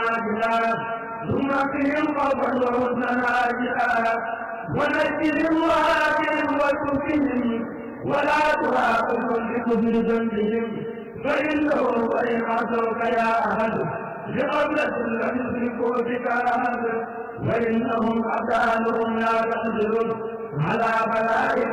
عاجلا ثم فيهم خوفا وحزنا عاجلا ونجهم وآتهم وتوفهم ولا تراقبهم بكفر ذنبهم فإنه وإن عصوك يا أحد لقبلة لم يشركوا بك أحد وإنهم أبدانهم لا تقدر على بلاء